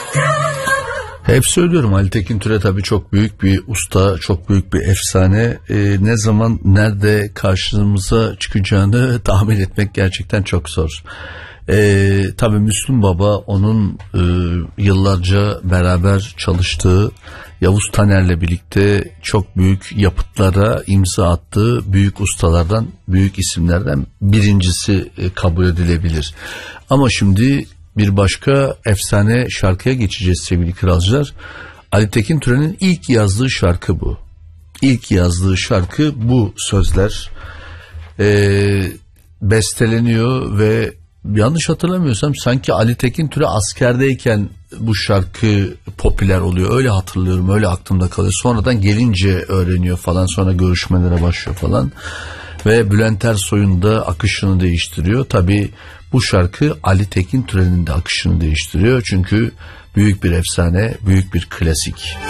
Hep söylüyorum, Ali Tekin Türe tabii çok büyük bir usta, çok büyük bir efsane. Ne zaman, nerede karşımıza çıkacağını tahmin etmek gerçekten çok zor. Tabii Müslüm Baba onun yıllarca beraber çalıştığı Yavuz Taner'le birlikte çok büyük yapıtlara imza attığı büyük ustalardan, büyük isimlerden birincisi kabul edilebilir. Ama şimdi bir başka efsane şarkıya geçeceğiz sevgili kralcılar. Ali Tekin Türe'nin ilk yazdığı şarkı bu. İlk yazdığı şarkı bu sözler. Besteleniyor ve yanlış hatırlamıyorsam sanki Ali Tekin Türe askerdeyken bu şarkı popüler oluyor. Öyle hatırlıyorum, öyle aklımda kalıyor. Sonradan gelince öğreniyor falan, sonra görüşmelere başlıyor falan. Ve Bülent Ersoy'un da akışını değiştiriyor. Tabii bu şarkı Ali Tekin Türe'nin de akışını değiştiriyor. Çünkü büyük bir efsane, büyük bir klasik.